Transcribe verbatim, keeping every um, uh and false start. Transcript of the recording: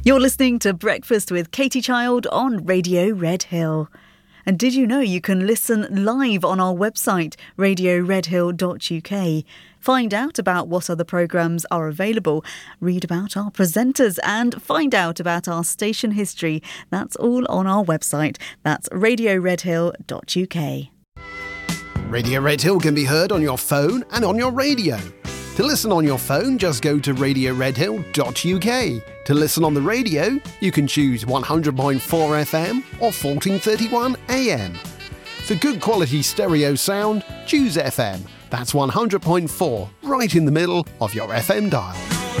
You're listening to Breakfast with Katie Child on Radio Red Hill. And did you know you can listen live on our website, radio red hill dot u k? Find out about what other programmes are available, read about our presenters and find out about our station history. That's all on our website. That's radio red hill dot u k. Radio Red Hill can be heard on your phone and on your radio. To listen on your phone, just go to radio red hill dot u k. To listen on the radio, you can choose one hundred point four F M or fourteen thirty-one A M. For good quality stereo sound, choose F M. That's one hundred point four, right in the middle of your F M dial.